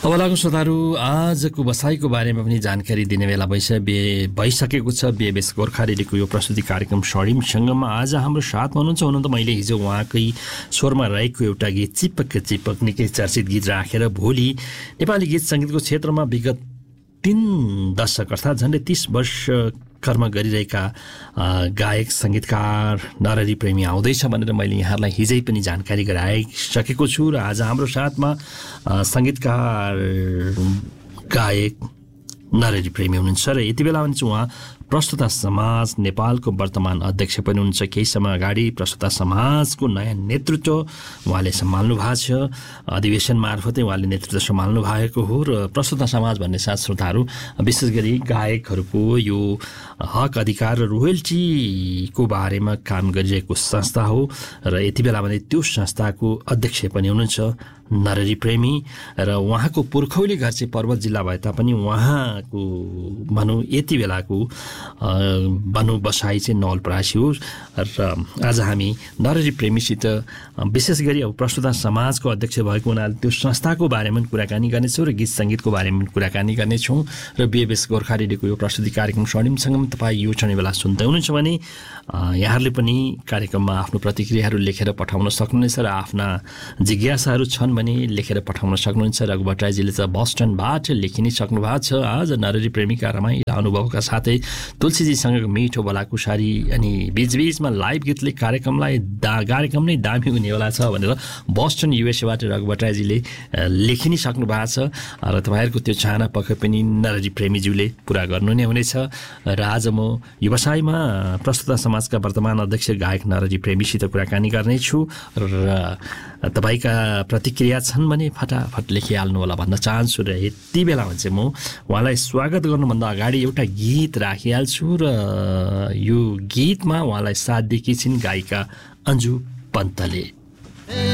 अब लागु श्रोताहरू आजको बसाइको बारेमा पनि जानकारी दिने बेला भइसकेको छ। बेबेस गोर्खा रेडियोको यो प्रस्तुति कार्यक्रम स्वर्णिम सङ्गममा आज हाम्रो साथमा हुनुहुन्छ। त मैले हिजो उहाँकै स्वरमा रहेको एउटा गीत चिपक चिपक निकै चर्चित गीत राखेर भोलि नेपाली गीत सङ्गीतको क्षेत्रमा विगत 3 दशक अर्थात् झन्डै 30 वर्ष कर्म गरिरहेका गायक सङ्गीतकार नरहरि प्रेमी आउँदैछ भनेर मैले यहाँलाई हिजै पनि जानकारी गराइसकेको छु। र आज हाम्रो साथमा सङ्गीतकार गायक नरहरि प्रेमी हुनुहुन्छ र यति बेला भने चाहिँ उहाँ प्रस्तुता समाज नेपालको वर्तमान अध्यक्ष पनि हुनुहुन्छ। केही समय अगाडि प्रस्तुता समाजको नयाँ नेतृत्व उहाँले सम्हाल्नु भएको छ। अधिवेशन मार्फतै उहाँले नेतृत्व सम्हाल्नु भएको हो। र प्रस्तुता समाज भन्ने साथ श्रोताहरू विशेष गरी गायकहरूको यो हक अधिकार र रोयल्टीको बारेमा काम गरिरहेको संस्था हो र यति बेला भने त्यो संस्थाको अध्यक्ष पनि हुनुहुन्छ नरहरि प्रेमी। र उहाँको पुर्खौली घर चाहिँ पर्वत जिल्ला भए तापनि उहाँको भनौँ यति बेलाको भनौँ बसाइ चाहिँ नवलपरासी हो। र आज हामी नरहरि प्रेमीसित विशेष गरी अब प्रस्तुता समाजको अध्यक्ष भएको हुनाले त्यो संस्थाको बारेमा पनि कुराकानी गर्नेछौँ र गीत सङ्गीतको बारेमा पनि कुराकानी गर्नेछौँ। र बेबेस गोर्खा रेडियोको यो प्रस्तुति कार्यक्रम स्वर्णिमसँग तपाईँ यो क्षण बेला सुन्दै हुनुहुन्छ भने यहाँहरूले पनि कार्यक्रममा आफ्नो प्रतिक्रियाहरू लेखेर पठाउन सक्नुहुनेछ र आफ्ना जिज्ञासाहरू छन् भने लेखेर पठाउन सक्नुहुन्छ। रघु भट्टराईजीले त बस्टनबाट लेखि नै सक्नु भएको छ। आज नरहरि प्रेमीका रमाइला अनुभवका साथै तुलसीजीसँग मिठो भलाकुसारी अनि बीचबीचमा लाइभ गीतले कार्यक्रम नै दामी हुनेवाला छ भनेर बस्टन युएसएबाट रघु भट्टराईजीले लेखि नै सक्नु भएको छ। र तपाईँहरूको त्यो चाहना पक्कै पनि नरहरि प्रेमीज्यूले पुरा गर्नु नै हुनेछ। र आज म व्यवसायमा प्रस्तुता समाजका वर्तमान अध्यक्ष गायक नरहरि प्रेमीसित कुराकानी गर्नेछु। र तपाईँका प्रतिक्रिया छन् भने फटाफट लेखिहाल्नु होला भन्न चाहन्छु। र यति बेला भने चाहिँ म उहाँलाई स्वागत गर्नुभन्दा अगाडि एउटा गीत राखिहाल्छु र यो गीतमा उहाँलाई साथ दिएकी छिन् गायिका अन्जु पन्तले।